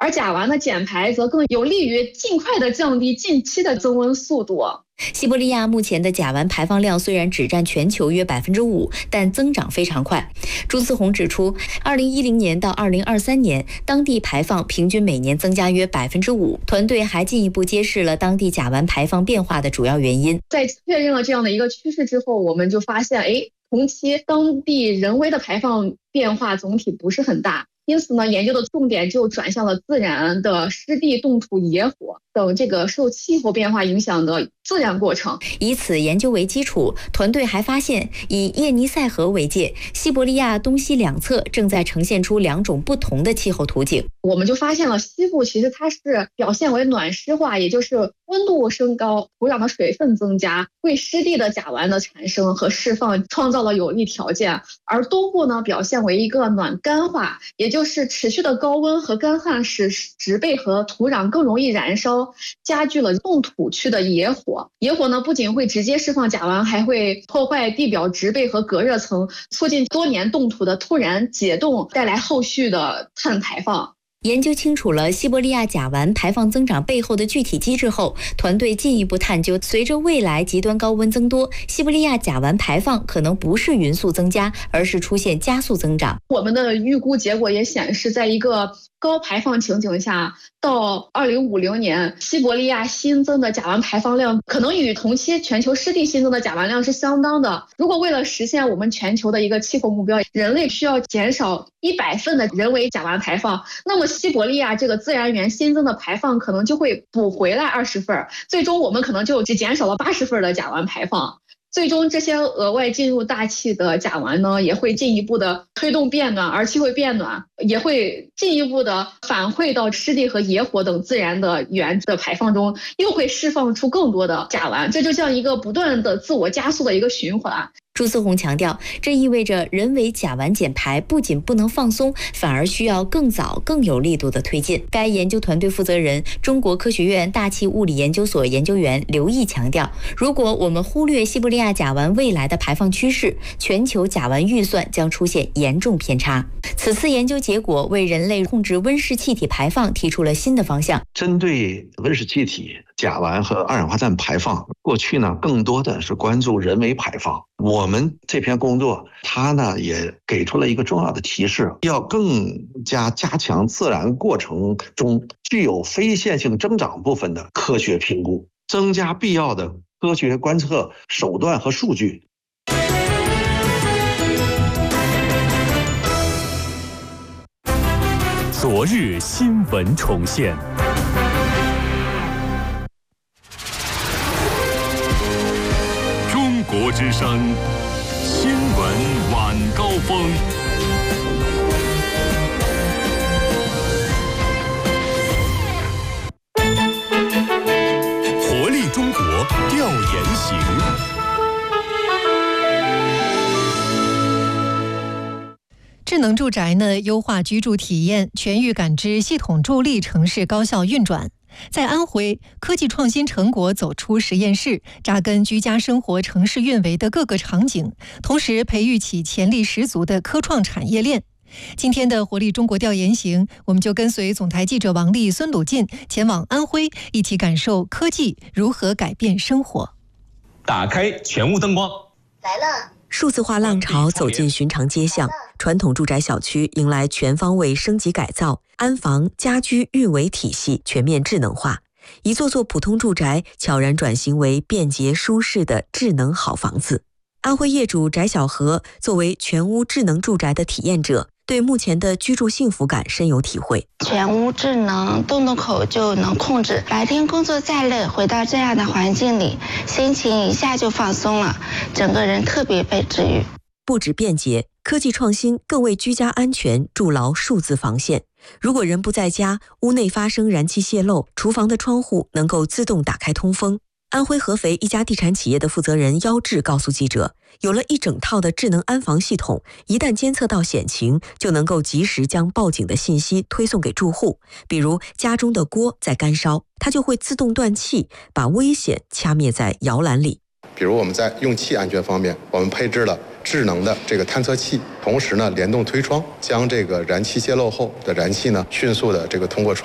而甲烷的减排则更有利于尽快的降低近期的增温速度。 西伯利亚目前的甲烷排放量虽然只占全球约5%，但增长非常快。朱思宏指出，2010年到2023年，当地排放平均每年增加约5%。团队还进一步揭示了当地甲烷排放变化的主要原因。 在确认了这样的一个趋势之后，我们就发现，同期当地人为的排放变化总体不是很大。因此呢，研究的重点就转向了自然的湿地冻土野火等这个受气候变化影响的自然过程。 以此研究为基础，团队还发现，以叶尼塞河为界，西伯利亚东西两侧正在呈现出2种不同的气候图景。 我们就发现了西部其实它是表现为暖湿化，也就是温度升高，土壤的水分增加，为湿地的甲烷的产生和释放创造了有利条件。而东部呢，表现为一个暖干化，也就是持续的高温和干旱使植被和土壤更容易燃烧，加剧了冻土区的野火。野火呢，不仅会直接释放甲烷，还会破坏地表植被和隔热层，促进多年冻土的突然解冻，带来后续的碳排放。 研究清楚了西伯利亚甲烷排放增长背后的具体机制后，团队进一步探究，随着未来极端高温增多，西伯利亚甲烷排放可能不是匀速增加，而是出现加速增长。 我们的预估结果也显示，在一个高排放情景下，到2050年，西伯利亚新增的甲烷排放量可能与同期全球湿地新增的甲烷量是相当的。如果为了实现我们全球的一个气候目标，人类需要减少100份的人为甲烷排放，那么西伯利亚这个自然源新增的排放可能就会补回来20份，最终我们可能就减少了80份的甲烷排放。最终这些额外进入大气的甲烷呢，也会进一步的推动变暖，而气会变暖，也会进一步的反馈到湿地和野火等自然的源的排放中，又会释放出更多的甲烷，这就像一个不断的自我加速的一个循环。 朱思宏强调，这意味着人为甲烷减排不仅不能放松，反而需要更早、更有力度的推进。该研究团队负责人、中国科学院大气物理研究所研究员刘毅强调，如果我们忽略西伯利亚甲烷未来的排放趋势，全球甲烷预算将出现严重偏差。此次研究结果为人类控制温室气体排放提出了新的方向。 针对温室气体、甲烷和二氧化碳排放，过去呢更多的是关注人为排放。我们这篇工作，它呢也给出了一个重要的提示，要更加加强自然过程中具有非线性增长部分的科学评估，增加必要的科学观测手段和数据。 昨日新闻重现。中国之声新闻晚高峰。活力中国调研行。 智能住宅呢，优化居住体验，全域感知系统助力城市高效运转。在安徽，科技创新成果走出实验室，扎根居家生活、城市运维的各个场景，同时培育起潜力十足的科创产业链。今天的活力中国调研行，我们就跟随总台记者王丽、孙鲁进前往安徽，一起感受科技如何改变生活。 打开全屋灯光， 来了。 数字化浪潮走进寻常街巷，传统住宅小区迎来全方位升级改造，安防、家居、运维体系全面智能化，一座座普通住宅悄然转型为便捷舒适的智能好房子。安徽业主翟小河作为全屋智能住宅的体验者，对目前的居住幸福感深有体会。 全屋智能，动动口就能控制，白天工作再累，回到这样的环境里，心情一下就放松了，整个人特别被治愈。 不止便捷，科技创新更为居家安全筑牢数字防线。如果人不在家，屋内发生燃气泄漏，厨房的窗户能够自动打开通风。安徽合肥一家地产企业的负责人妖志告诉记者，有了一整套的智能安防系统，一旦监测到险情，就能够及时将报警的信息推送给住户。比如家中的锅在干烧，它就会自动断气，把危险掐灭在摇篮里。 比如我们在用气安全方面，我们配置了智能的这个探测器，同时呢联动推窗，将这个燃气泄漏后的燃气呢迅速的这个通过窗